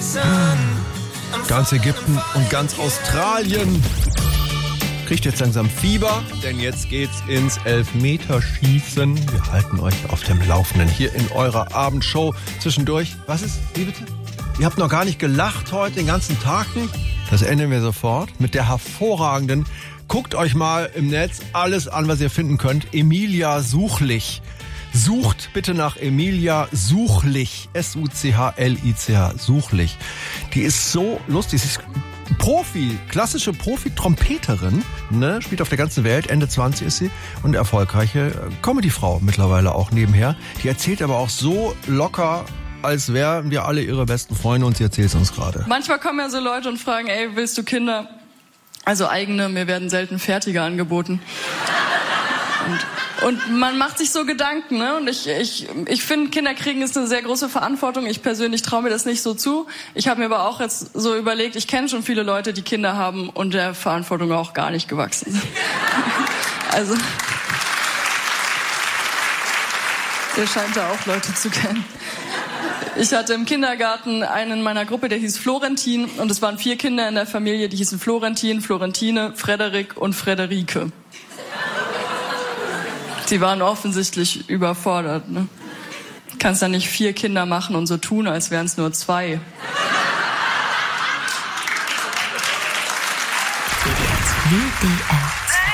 Ganz Ägypten und ganz Australien kriegt jetzt langsam Fieber, denn jetzt geht's ins Elfmeterschießen. Wir halten euch auf dem Laufenden hier in eurer Abendshow. Zwischendurch, was ist, wie bitte? Ihr habt noch gar nicht gelacht heute den ganzen Tag nicht? Das ändern wir sofort mit der hervorragenden, guckt euch mal im Netz alles an, was ihr finden könnt, Emilia Suchlich. Sucht bitte nach Emilia Suchlich, S-U-C-H-L-I-C-H, Suchlich. Die ist so lustig, sie ist klassische Profi-Trompeterin, ne? Spielt auf der ganzen Welt, Ende 20 ist sie und erfolgreiche Comedy-Frau mittlerweile auch nebenher. Die erzählt aber auch so locker, als wären wir alle ihre besten Freunde und sie erzählt es uns gerade. Manchmal kommen ja so Leute und fragen, ey, willst du Kinder? Also eigene, mir werden selten fertige angeboten. Und man macht sich so Gedanken, ne? Und ich finde, Kinder kriegen ist eine sehr große Verantwortung. Ich persönlich traue mir das nicht so zu. Ich habe mir aber auch jetzt so überlegt, ich kenne schon viele Leute, die Kinder haben und der Verantwortung auch gar nicht gewachsen sind. Also, ihr scheint da auch Leute zu kennen. Ich hatte im Kindergarten einen in meiner Gruppe, der hieß Florentin. Und es waren 4 Kinder in der Familie, die hießen Florentin, Florentine, Frederik und Frederike. Sie waren offensichtlich überfordert. Ne? Kannst dann nicht 4 Kinder machen und so tun, als wären es nur 2. WDR